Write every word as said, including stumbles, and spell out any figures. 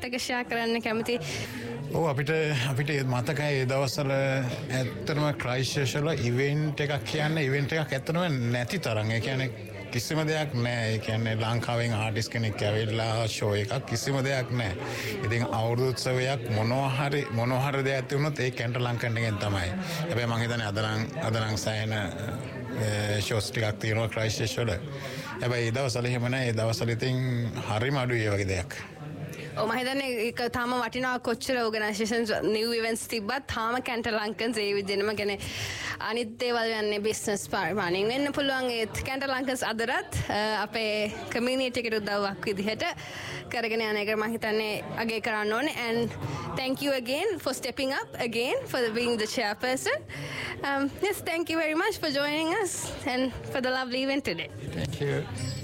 මාත් එක්ක ෂෙයා කරන්න කැමති. ඔව් අපිට අපිට මතකයි ඒ දවස්වල ඇත්තටම ක්‍රයිස්ට් වල ඉවෙන්ට් එකක් කියන්නේ ඉවෙන්ට් එකක් ඇත්තටම නැති තරම්. ඒ කියන්නේ කිසිම දෙයක් නැහැ. ඒ කියන්නේ ලංකාවෙන් ආටිස්ට් කෙනෙක් ඇවිල්ලා ෂෝ එකක් කිසිම දෙයක් නැහැ. ඉතින් අවුරුදු උත්සවයක් මොනවා හරි මොනවා හරි දෙයක් තිබුණොත් ඒ කැන්ට ලංකන් එකෙන් තමයි. හැබැයි මම හිතන්නේ අද නම් අද නම් සෑහෙන ෂෝස් ටිකක් තියෙනවා ක්‍රයිස්ට් වල. හැබැයි ඒ දවස්වල එහෙම නැහැ. ඒ දවස්වල ඉතින් හරිම අඩුයි ඒ වගේ දෙයක්. ඔව් මම හිතන්නේ ඒක තාම වටිනවා කොච්චර ඕගනයිසේෂන්ස් නිව් ඉවෙන්ට්ස් තිබ්බත් තාම කැන්ට ලංකන්ස් ඒ විදිහටම කියන්නේ අනිත් දේවල් යන්නේ බිස්නස් පාර්මාණින් වෙන්න පුළුවන් ඒත් කැන්ට ලංකන්ස් අදරත් අපේ කමියුනිටි එකට උදව්වක් විදිහට කරගෙන යන එක මම හිතන්නේ අගය කරන්න ඕනේ and thank you again for stepping up again for being the chairperson. Um, yes, thank you very much for joining us and for the lovely event today. Thank you.